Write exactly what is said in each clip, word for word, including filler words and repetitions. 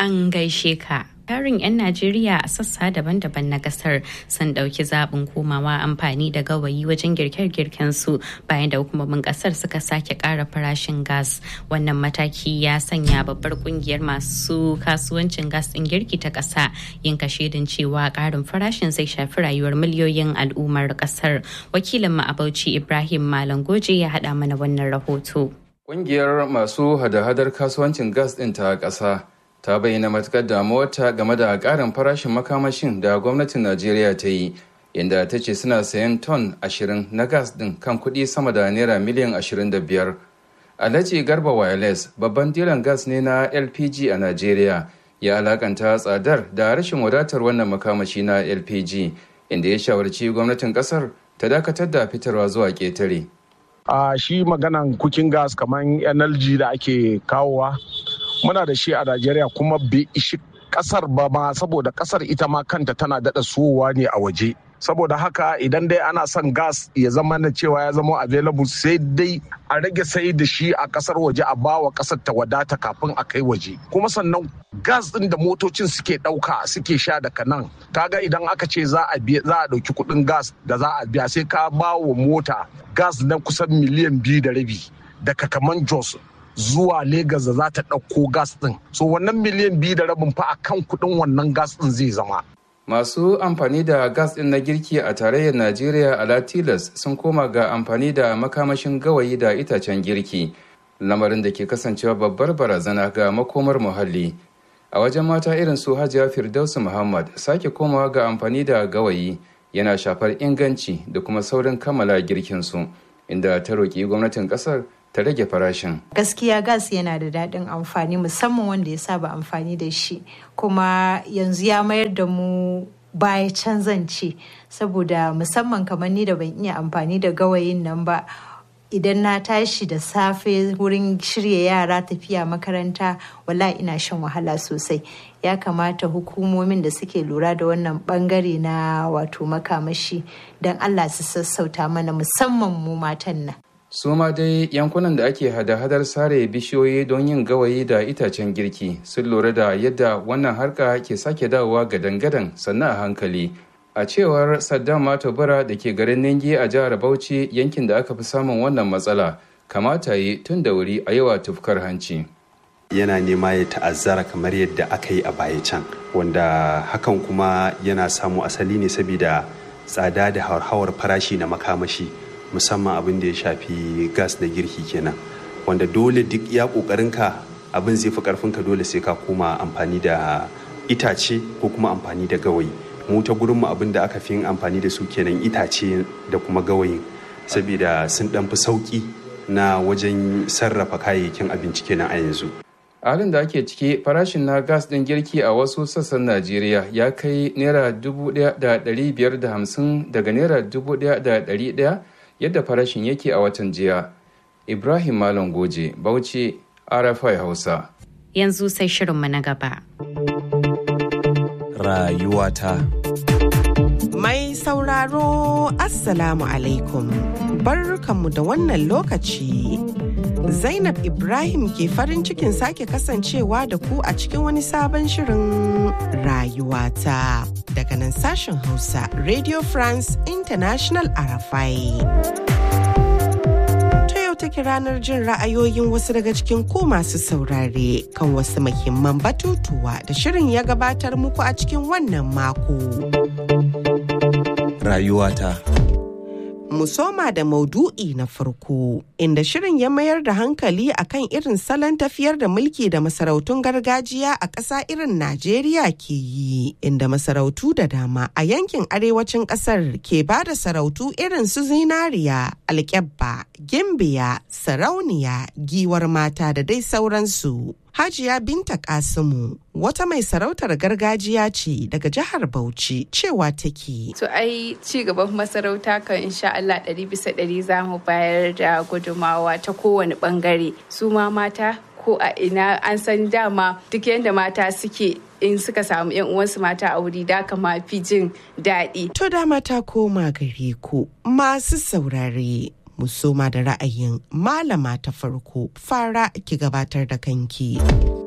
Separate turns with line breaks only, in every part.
An gaishe ka. Tarin 'yan Najeriya a sassa daban-daban na kasar sun ɗauki zaɓin komawa amfani da gawayi wajen girke-girken su bayan da hukumomin kasar suka sake ƙara farashin gas. Wannan mataki ya sanya babbar kungiyar masu kasuwancin gas ɗin girki ta ƙasa yin kashedin cewa ƙarin farashin zai shafi rayuwar miliyoyin al'ummar kasar. Wakilin mu a Bauchi Ibrahim Malam Goje ya haɗa mana wannan rahoto.
Kungiyar masu hada-hadar kasuwancin gas ɗin ta ƙasa ta bayyana matukar damuwarta game da ƙarin farashin makamashin da gwamnatin Najeriya ta yi, inda ta ce suna sayan ton ashirin na gas ɗin kan kuɗi sama da naira miliyan ashirin da biyar. Alhaji Garba Wireless, babban dilan gas ne na L P G a Najeriya, ya alakanta tsadar da rashin wadatar wannan makamashi na L P G, inda ya shawarci gwamnatin ƙasar ta dakatar da fitarwa zuwa ƙetare.
A shi maganan cooking gas kamar N L G da ake kawowa muna da shi a Najeriya kuma bai ishi kasar ba ma, saboda kasar ita ma kanta tana daɗa sowa ne a waje. Saboda haka idan dai ana son gas ya zama na cewa ya zama available, sai dai a rage sai da shi a kasar waje a bawa kasar ta wadata kafin a kai waje. Kuma sannan gas ɗin da motocin suke ɗauka suke sha daga nan, kaga idan aka ce za a biya za a ɗauki kuɗin gas da za a biya, sai ka ba wa mota gas na kusan miliyan biyu da rabi daga kaman Jos zuwa Legas da za ta ɗauko gas ɗin. So wannan miliyan biyu da rabin fa a kan kuɗin wannan gas ɗin zai zama.
Masu amfani da gas ɗin na girki a tarayyar Najeriya a Latilas sun koma ga amfani da makamashin gawayi da itacen girki, lamarin da ke kasancewa babbar barazana ga makomar muhalli. A wajen mata irin su Hajiya Firdausu Muhammad, sake komawa ga amfani da gawayi yana shafar inganci da kuma saurin kammala girkinsu, inda ta roƙi gwamnatin ƙasar ta rage farashin.
Gaskiya gas yana da daɗin amfani, musamman wanda ya saba amfani da shi, kuma yanzu ya mayar da mu baya can zance, saboda musamman kamar ni da ban iya amfani da gawayin nan ba, idan na tashi da safe wurin shirya yara tafiya makaranta, wala ina shan wahala sosai. Ya kamata hukumomin da suke lura da wannan bangare na wato makamashi don Allah su sassauta mana, musamman mu matan nan.
Su ma dai yankunan da ake hada-hadar sare bishiyoyi don yin gawayi da itacen girki sun lura da yadda wannan harka ke sake dawowa gadan-gadan sannan a hankali. A cewar Saddam Matobara da ke garin Ningi a jihar Bauchi, yankin da aka fi samun wannan matsala, kamata yi tun da wuri a yawa tufkar hanci.
Yana nema ya ta'azzara kamar yadda aka yi a baya can, wanda hakan kuma yana samu asali ne saboda tsada da hauhawar farashi na makamashi, musamman abin da ya shafi gas da girki kenan, wanda dole duk ya ƙoƙarinka abin zai fi ƙarfinka, dole sai ka koma amfani da itace ko kuma amfani da gawayi. Mu ta gurinmu abin da aka fi yin amfani da su kenan itace da kuma gawayin, saboda sun ɗan fi sauƙi na wajen sarrafa kayayyakin abinci kenan a yanzu.
Halin da ake ciki, farashin na gas ɗin girki a wasu sassan Najeriya ya kai naira dubu ɗaya da ɗari biyar da hamsin daga naira dubu ɗaya da ɗari ɗaya yadda farashin yake a watan jiya. Ibrahim Malam Goje, Bauchi, R F I Hausa.
Yanzu sai shirinmu na gaba.
Rayuwata.
Mai sauraro, Assalamu alaikum. Barkanmu da wannan lokaci. Zainab Ibrahim ke farin cikin sake kasancewa da ku a cikin wani sabon shirin Rayuwata daga nan sashen Hausa Radio France International R F I. Ta yau take ranar jin ra'ayoyin wasu daga cikin ku masu saurare kan wasu muhimman batutuwa da shirin ya gabatar muku a cikin wannan mako.
Rayuwata.
Mu soma da maudu'i na farko, inda shirin ya mayar da hankali akan irin salon tafiyar da mulki da masarautun gargajiya a ƙasa irin Najeriya ke yi, inda masarautu da dama a yankin arewacin ƙasar ke ba da sarautu irin su zinariya, alƙyabba, gimbiya, sarauniya, giwar mata da dai sauransu. Hajiya Binta Kasimu, wata mai sarautar gargajiya ce daga jihar Bauchi, cewa take.
To ai ci gaban masarauta kan insha Allah ɗari bisa ɗari za mu bayar da gudumawa ta kowane ɓangare. Su ma mata ko a ina an san dama duk yadda mata suke in suka samu yan uwansu mata a wuri da kama fi jin daɗi.
To da mata koma gare ku masu saurare. Mu soma da ra'ayin malama ta farko, fara ki gabatar da kanki.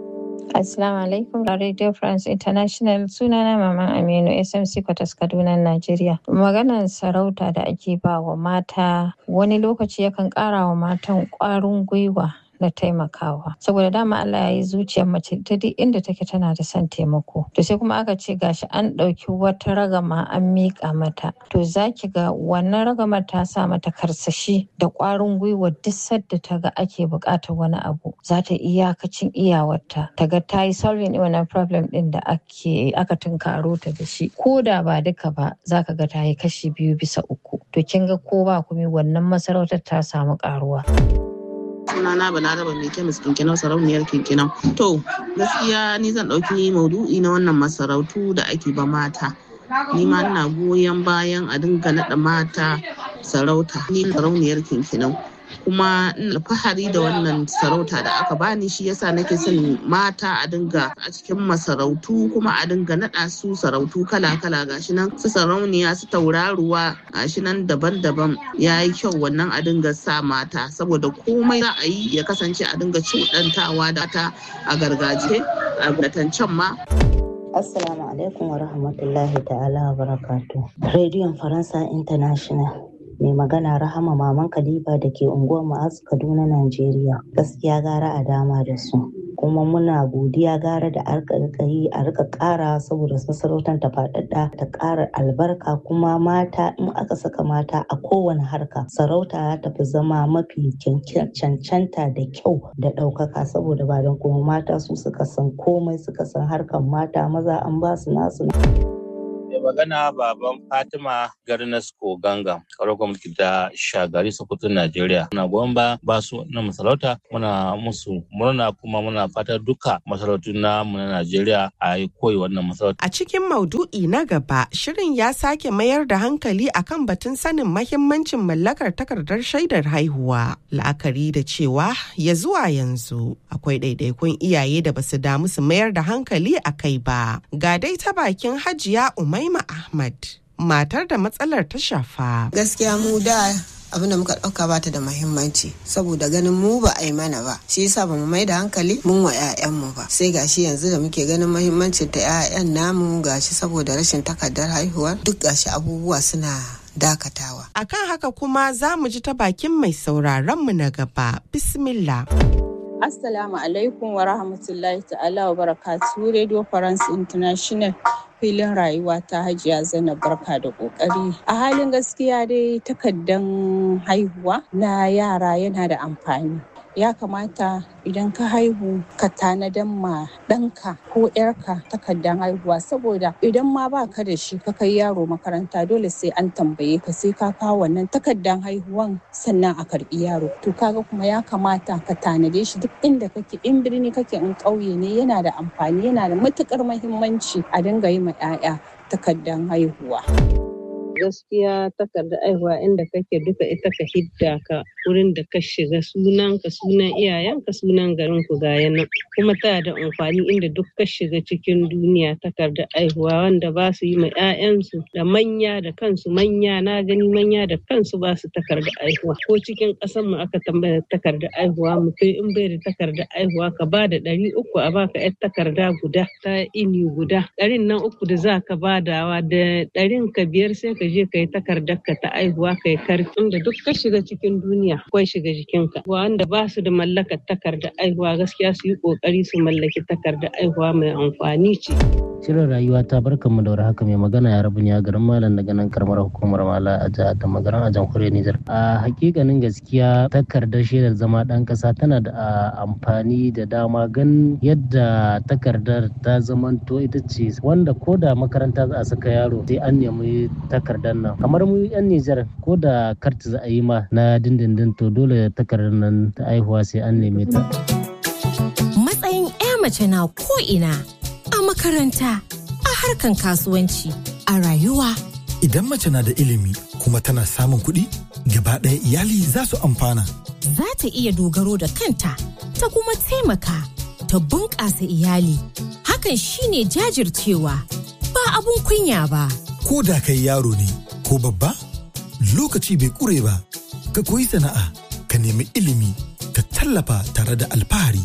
Assalamu alaikum Radio France International, sunana Maman Aminu S M C Kwatas Kaduna Najeriya. Maganar sarauta da ake ba wa mata wani lokaci yakan ƙara wa matan ƙwarin gwiwa na taimakawa, saboda dama Allah ya yi zuciyar mace ta duk inda take tana da son taimako. To sai kuma aka ce gashi an ɗauki wata ragama an miƙa mata, to zaki ga wannan ragamar ta sa mata karsashi da ƙwarin gwiwa duk sadda ta ga ake buƙatar wani abu za ta iyakacin iyawarta ta ga ta yi solving wannan problem ɗin da ake aka tunkaro ta da shi, ko da ba duka ba za ka ga ta yi kashi biyu bisa uku. To kin ga ko ba kuma wannan masarautar ta samu ƙaruwa.
Sunana Balaraba mai kemis Kinkinau, sarauniyar Kinkinau. To gaskiya ni zan ɗauki maudu'i na wannan masarautu da ake ba mata. Ni ma ina goyon bayan a dinga naɗa mata sarauta. Ni sarauniyar Kinkinau. Kuma ina alfahari da wannan sarauta da aka bani, shi yasa nake son mata a dinga a cikin masarautu, kuma a dinga naɗa su sarautu kala-kala. Gashi nan su sarauniya, su tauraruwa, gashi nan daban-daban. Ya yi kyau wannan a dinga sa mata, saboda komai za a yi ya kasance a dinga cuɗantawa da ta a gargajiya a gatancen ma.
Assalamu alaikum wa rahmatullahi ta'ala wa barakatuh. Rediyon Faransa International. Mai magana Rahama Maman Khalifa da ke unguwar Ma'az, Kaduna, Najeriya. Gaskiya gara a dama da su. Kuma muna godiya gara da arka yi a rika ƙara, saboda masarautar ta faɗaɗa ta ƙara albarka. Kuma mata, in aka saka mata a kowane harka, sarauta ta fi zama mafi cancanta da kyau da ɗaukaka, saboda ba don kuma mata su suka san komai, suka san harkar mata, maza an ba su nasu.
Magana baban Fatima Garnasko Ganga, ƙarƙon mulki da Shagari Sokoto, Najeriya. Muna goyon ba ba su na masarauta, muna musu murna, kuma muna fata duka masarautu na mu na Najeriya a yi koyi wannan masarauta.
A cikin maudu'i na gaba, shirin ya sake mayar da hankali akan batun sanin mahimmancin mallakar takardar shaidar haihuwa. La'akari da cewa ya zuwa yanzu akwai ɗaiɗaikun iyaye da basu damu su mayar da hankali a kai ba. Ga dai ta bakin Hajiya Umaima Ahmad, matar da matsalar ta shafa.
Gaskiya mu da abin da muka ɗauka bata da muhimmanci, saboda ganin mu ba a yi mana ba, shi yasa ba mu mai da hankali mun wa 'ya'yanmu ba. Sai gashi yanzu da muke ganin muhimmancin ta 'ya'yan namu, gashi saboda rashin takardar haihuwa duk gashi abubuwa suna dakatawa.
Akan haka kuma za mu ji ta bakin mai sauraron mu na gaba. Bismillah.
Assalamu alaikum wa rahmatullahi ta'ala wa barakatuhu. Radio France International, filin rayuwa ta Hajiya Zainab, barka da kokari. A halin gaskiya dai takardan haihuwa na yara yana da amfani. Ya kamata idan ka haihu ka tanadan ma ɗanka ko ‘yarka takardan haihuwa, saboda idan ma ba ka da shi ka kai yaro makaranta dole sai an tambaye ka, sai ka kawo wannan takardan haihuwan sannan a karɓi yaro. To kaga kuma ya kamata ka tanade shi duk inda kake, in birni kake in ƙauye ne, yana da amfani, yana da matuƙar muhimmanci a dinga yi ma ‘ya'ya takardan haihuwa.
Gaskiya takardar aihuwa inda kake duka ita ka hidda ka wurin da ka shiga, sunan ka, sunan iyayen ka, sunan garin ku ga yana, kuma tana da amfani inda duk ka shiga cikin duniya. Takardar aihuwa wanda ba su yi ma 'ya'yansu da manya da kansu, manya na gani manya da kansu ba su takardar aihuwa. Ko cikin ƙasar mu aka tambaya takardar aihuwa, mutum in bai da takardar aihuwa ka ba da ɗari uku a baka 'yar takarda guda ta ini guda. Ɗarin nan uku da za ka badawa da ɗarin ka biyar sai ka ka je ka yi takardar ka ta aihuwa ka yi karfin da duk ka shiga cikin duniya akwai shiga jikinka. Wanda ba su da mallakar takardar aihuwa gaskiya su yi kokari su mallaki takardar aihuwa mai amfani ce.
Shirin rayuwa ta barkan mu da haka mai magana ya rabu ya garin malam daga nan karamar hukumar Mala a jihar da magaran a jamhuriyar Nijar. A hakikanin gaskiya takardar shaidar zama dan kasa tana da amfani da dama, gan yadda takardar ta zamanto ita ce wanda ko da makaranta za a saka yaro sai an nemi takardar nan. Kamar mu yan Nijar ko da karti za a yi ma na dindindin to dole takardar nan ta aihuwa sai an neme ta.
Matsayin 'ya mace na ko ina, a makaranta, a harkan kasuwanci, a rayuwa.
Idan mace na da ilimi kuma tana samun kuɗi, gaba ɗaya iyali za su amfana.
Za ta iya dogaro da kanta, ta kuma taimaka, ta bunƙasa iyali. Hakan shine jajircewa, ba abun kunya ba.
Ko da kai yaro ne ko babba, lokaci bai ƙure ba. Ka koyi sana'a, ka nemi ilimi, ka tallafa tare da alfahari.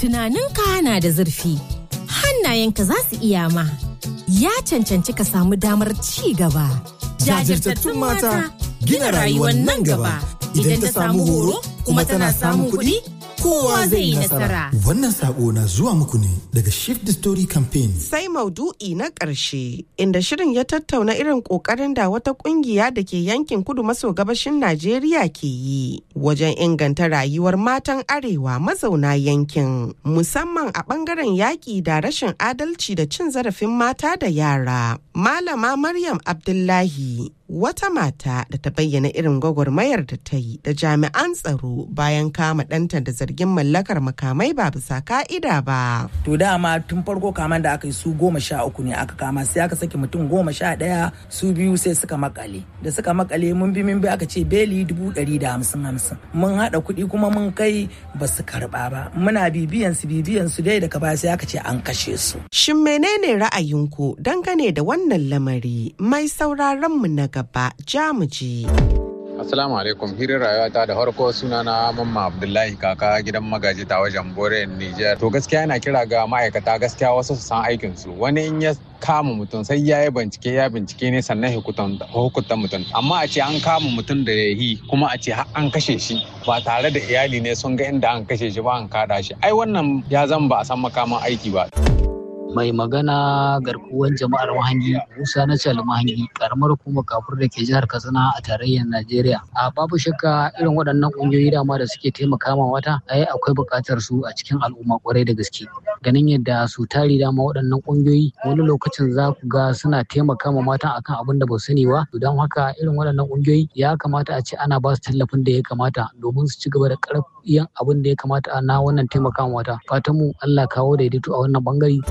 tunaninka na da zurfi, hannayenka za su iya ma. Ya cancanci ka samu damar ci gaba.
Jajirtattun mata gina rayuwar nan gaba. Idan ta samu horo kuma tana samun kuɗi, kowa zai yi nasara. Wannan sako na zuwa muku ne daga Shift the Story Campaign.
Sai maudu'i na ƙarshe inda shirin ya tattauna irin ƙoƙarin da wata ƙungiya da ke yankin kudu maso gabashin Najeriya ke yi wajen inganta rayuwar matan arewa mazauna yankin, musamman a ɓangaren yaƙi da rashin adalci da cin zarafin mata da yara. Malama Maryam Abdullahi wata mata da ta bayyana irin gwagwarmayar da ta yi da jami'an tsaro bayan kama ɗanta da zargin mallakar makamai ba bisa ka'ida ba.
To dama tun farko kaman da aka yi su goma sha uku ne aka kama, sai aka saki mutum goma sha ɗaya, su biyu sai suka makale. Da suka makale mun bi mun bi aka ce beli dubu ɗari da hamsin hamsin. Mun haɗa kuɗi kuma mun kai ba su karɓa ba. Muna bibiyan su bibiyan su dai daga baya sai aka ce an kashe su.
Shin menene ra'ayinku dangane da wannan lamari? Mai sauraron mu na gaba jamuji.
Assalamu alaikum, hirin rayuwata da harko sunana Mamma Abdullahi kaka gidan magaji ta wajen Bore Niger. To gaskiya yana kira ga ma'aikata gaskiya wasu su san aikin su. Wani in ya kama mutum sai ya yi bincike ya bincike ne sannan hukuntan mutum. Amma a ce an kama mutum da ya yi kuma a ce an kashe shi ba tare da iyali ne sun ga inda an kashe shi ba an kada shi. Ai wannan ya zama ba a san makaman aiki ba.
Mai magana garkuwan jama'ar Mahangi Musa na Cal Mahangi karamar hukumar kafur da ke jihar Katsina a tarayyar Najeriya. A babu shakka irin waɗannan ƙungiyoyi dama da suke taimaka ma wata ai akwai buƙatar su a cikin al'umma ƙwarai da gaske. Ganin yadda su tari dama waɗannan ƙungiyoyi wani lokacin za ku ga suna taimaka ma mata akan abin da ba su sani ba. Don haka irin waɗannan ƙungiyoyi ya kamata a ce ana ba su tallafin da ya kamata domin su ci gaba da ƙarfiyan abin da ya kamata na wannan taimaka ma wata. Fatan mu Allah kawo daidaito a wannan bangare.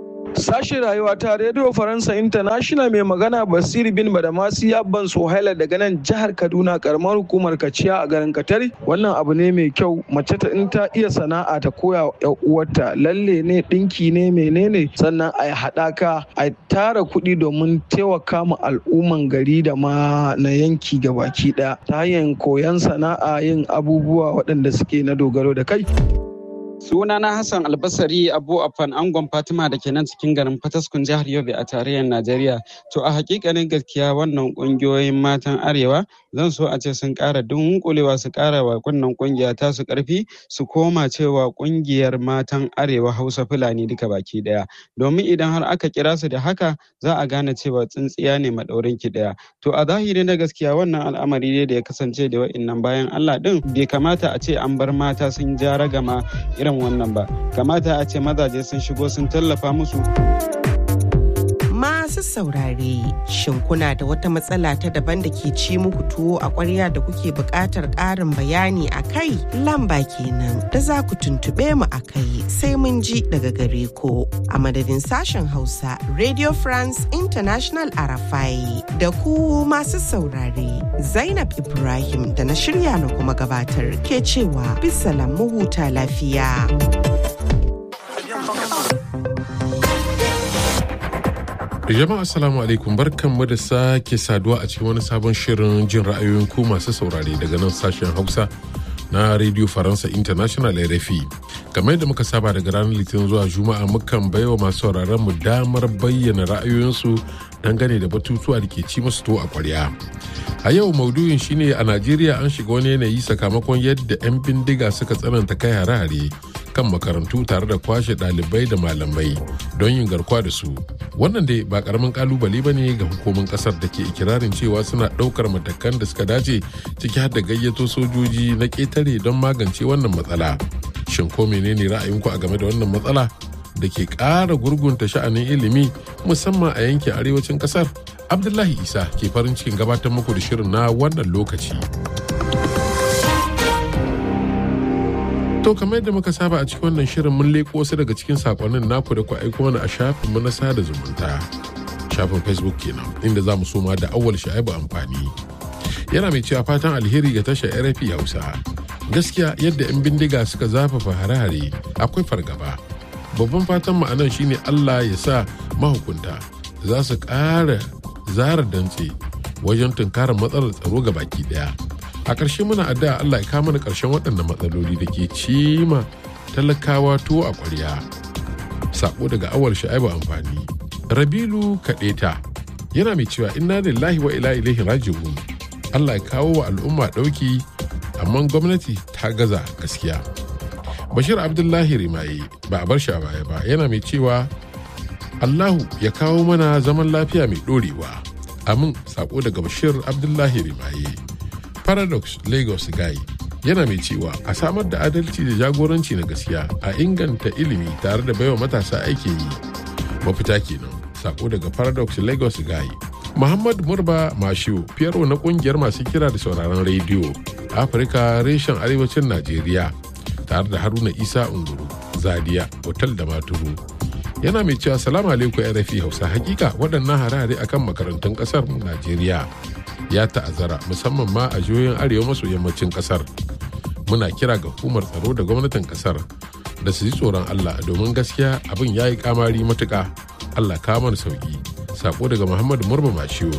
Sashen rayuwa ta Radio Faransa International mai magana Basir bin Badamasi Abban Sohaila daga nan jihar Kaduna karamar hukumar Kaciya a garin Katari. Wannan abu ne mai kyau, mace ta in ta iya sana'a ta koya wa uwarta, lalle ne dinki ne menene, sannan a haɗaka a tara kuɗi domin taimaka ma al'umman gari da ma na yanki gabaki ɗaya ta hanyar koyon sana'a, yin abubuwa waɗanda suke na dogaro da kai.
Sunana Hassan Albasari Abu Afan Angon Fatima da ke nan cikin garin Fataskun jihar Yobe a tarayyar Najeriya. To a hakikanin gaskiya wannan kungiyoyin matan Arewa zan so a ce sun ƙara dunkulewa su ƙara wa wannan kungiya ta su ƙarfi su koma cewa kungiyar matan Arewa Hausa Fulani duka baki daya. Domin idan har aka kira su da haka za a gane cewa tsintsiya ne madaurin ki daya. To a zahiri na gaskiya wannan al'amari ne da ya kasance da wa'innan bayan Allah din bai kamata a ce an bar mata sun ja ragama irin wannan ba, kamata a ce mazaje sun shigo sun tallafa musu.
Masu saurare, shin kuna da wata matsala ta daban da ke ci muku tuwo a ƙwarya da kuke buƙatar ƙarin bayani a kai? Lamba kenan da za ku tuntuɓe mu a kai sai mun ji daga gare ku. A madadin sashen Hausa Radio France International Arafai da ku masu saurare, Zainab Ibrahim da na shirya na kuma gabatar ke cewa bisalam mu huta lafiya.
Jama'a assalamu alaikum, barkanmu da sake saduwa a cikin wani sabon shirin jin ra'ayoyin ku masu saurare daga nan sashen Hausa na Radio Faransa International R F I. Kamar yadda muka saba daga ranar Litinin zuwa Juma'a mukan baiwa masu sauraron mu damar bayyana ra'ayoyinsu dangane da batutuwa da ke ci musu to a ƙwarya. A yau maudu'in shine a Najeriya an shiga wani yanayi sakamakon yadda 'yan bindiga suka tsananta kai hare-hare kan makarantu tare da kwashe ɗalibai da malamai don yin garkuwa da su. Wannan dai ba karamin kalubale ba ne ga hukumin kasar da ke ikirarin cewa suna ɗaukar matakan da suka dace ciki har da gayyato sojoji na ƙetare don magance wannan matsala. Shin ko menene ra'ayinku a game da wannan matsala da ke ƙara gurgunta sha'anin ilimi musamman a yankin arewacin kasar? Abdullahi Isa ke farin cikin gabatar muku da shirin na wannan lokaci. To kamar yadda muka saba a cikin wannan shirin mun leko wasu daga cikin sakonnin naku da ku aiko mana a shafin mu na sada zumunta. Shafin Facebook kenan inda za mu soma da Awwal Sha'ibu Amfani. Yana mai cewa fatan alheri ga tashar R F I Hausa. Gaskiya yadda 'yan bindiga suka zafafa hare-hare akwai fargaba. Babban fatan mu anan shine Allah ya sa mahukunta za su ƙara zara dantse wajen tunkarar matsalar tsaro ga baki daya. A ƙarshe muna addu'a Allah ya kawo mana ƙarshen waɗannan matsaloli da ke cima talakawa tuwo a ƙwarya. Sako daga awal sha'ibu amfani. Rabilu Kaɗeta yana mai cewa inna lillahi wa ila ilaihi raji'un. Allah ya kawo wa al'umma ɗauki amma gwamnati ta gaza gaskiya. Bashir Abdullahi Rimaye ba a bar shi a baya ba yana mai cewa Allahu ya kawo mana zaman lafiya mai ɗorewa. Amin, sako daga Bashir Abdullahi Rimaye. Paradox Lagos Guy yana mai cewa a samar da adalci da jagoranci na gaskiya, a inganta ilimi tare da baiwa matasa aikin yi. Mafita kenan. Sako daga Paradox Lagos Guy. Muhammad Murba Mashiu, Fiyarwa na kungiyar masu kira da sauraron rediyo Afirka reshen arewacin Najeriya, tare da Haruna Isa Unguru, Zadia, Hotel da Maturu. Yana mai cewa salamu alaikum R F I Hausa, hakika waɗannan hare-hare akan makarantun ƙasar Najeriya ya ta'azzara musamman ma a jihohin arewa maso yammacin ƙasar. Muna kira ga hukumar tsaro da gwamnatin ƙasar da su ji tsoron Allah domin gaskiya abin ya yi kamari matuƙa. Allah kamar sauki. Sako daga Muhammad Murba Mashiwo.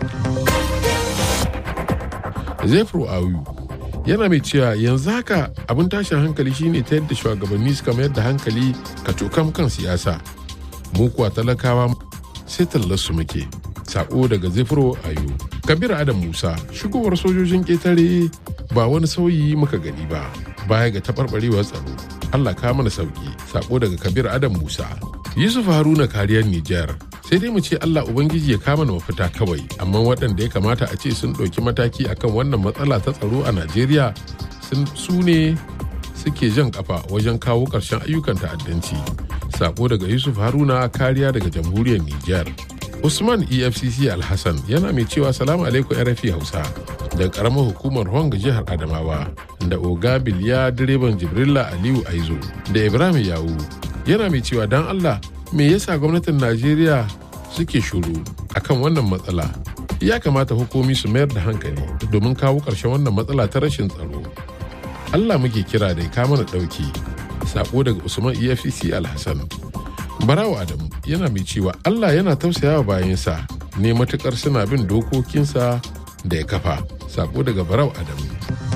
Zefru Ayu yana mai cewa yanzu haka abin tashin hankali shine ta yadda shugabanni suka mayar da hankali ka cokam kan siyasa. Mu kuwa talakawa sai tallarsu muke. Sako daga Zefru Ayu. Kabir Adam Musa, shigowar sojojin ƙetare ba wani sauyi muka gani ba baya ga taɓarɓarewar tsaro. Allah ka mana sauki. Sako daga Kabir Adam Musa. Yusuf Haruna kariyar Nijar. Sai dai mu ce Allah Ubangiji ya kama na mafita kawai, amma waɗanda ya kamata a ce sun ɗauki mataki akan wannan matsala ta tsaro a Najeriya su ne suke jan kafa wajen kawo ƙarshen ayyukan ta'addanci. Sako daga Yusuf Haruna kariya daga jamhuriyar Nijar. Usman E F C C Alhassan yana mai cewa salamu alaikum R F I Hausa daga ƙaramar hukumar Hong jihar Adamawa da Oga Biliya direban Jibrilla Aliyu Aizo da Ibrahim Yawu. Yana mai cewa don Allah me yasa gwamnatin Najeriya suke shuru akan wannan matsala. Ya kamata hukumi su mayar da hankali domin kawo ƙarshen wannan matsala ta rashin tsaro. Allah muke kira da ya kama na ɗauki. Sako daga Usman E F C C Alhassan. Barawa Adamu yana mai cewa Allah yana tausayawa bayansa ne matukar suna bin dokokinsa da ya kafa. Sako daga Barawa Adamu.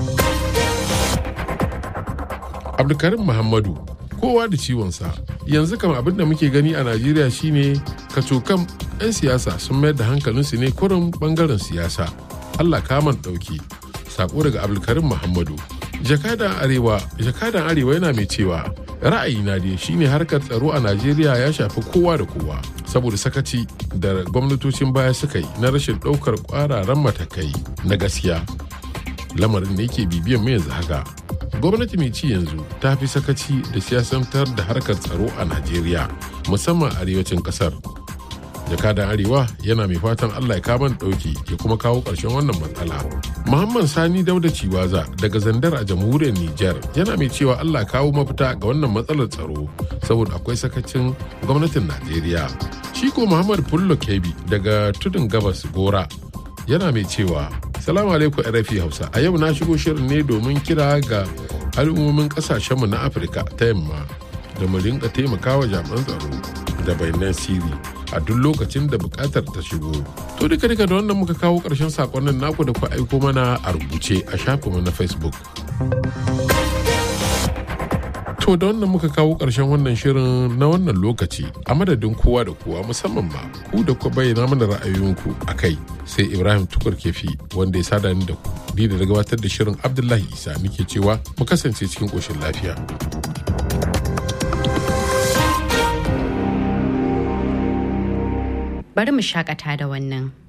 Abdulkarim Muhammadu, kowa da ciwonsa. Yanzu kam abin da muke gani a Najeriya shine kacokam 'yan siyasa sun mayar da hankalinsu ne kurin bangaren siyasa. Allah kaman ɗauki. Sako daga Abdulkarim Muhammadu. Jakadan Arewa, Jakadan Arewa yana mai cewa ra'ayina dai shine harkar tsaro a Najeriya ya shafi kowa da kowa saboda sakaci da gwamnatocin baya suka yi na rashin ɗaukar ƙwararan matakai na gaskiya. Lamarin da yake bibiyan mu yanzu haka. Gwamnati mai ci yanzu ta fi sakaci da siyasantar da harkar tsaro a Najeriya, musamman arewacin kasar. Jakadan Arewa yana mai fatan Allah ya kaman ɗauki ya kuma kawo ƙarshen wannan matsala. Muhammad Sani Dauda Ciwaza daga Zandar a jamhuriyar Nijar yana mai cewa Allah kawo mafita ga wannan matsalar tsaro saboda akwai sakacin gwamnatin Najeriya. Shi ko Muhammad Fullo Kebi daga Tudun Gabas Gora yana mai cewa Salamu alaikum R F I Hausa. A yau na shigo shirin ne domin kira ga al'ummomin kasashenmu na Afirka ta yamma da mu rinka taimakawa jami'an tsaro da bayanan sirri a duk lokacin da bukatar ta shigo. To duka duka da wannan muka kawo ƙarshen sakonnin naku da ku aiko mana a rubuce a shafinmu na Facebook. To da wannan muka kawo ƙarshen wannan shirin na wannan lokaci a madadin kowa da kowa musamman ma ku da ku bayyana mana ra'ayoyinku a kai sai Ibrahim Tukur Kefi wanda ya sada ni da ku ni da gabatar da shirin Abdullahi Isa nake cewa mu kasance cikin ƙoshin lafiya.
Bari mu shakata da wannan.